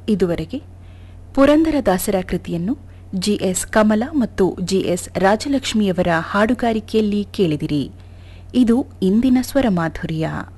ಇದುವರೆಗೆ ಪುರಂದರದಾಸರ ಕೃತಿಯನ್ನು ಜಿಎಸ್ ಕಮಲಾ ಮತ್ತು ಜಿಎಸ್ ರಾಜಲಕ್ಷ್ಮಿಯವರ ಹಾಡುಗಾರಿಕೆಯಲ್ಲಿ ಕೇಳಿದಿರಿ. ಇದು ಇಂದಿನ ಸ್ವರಮಾಧುರ್ಯ.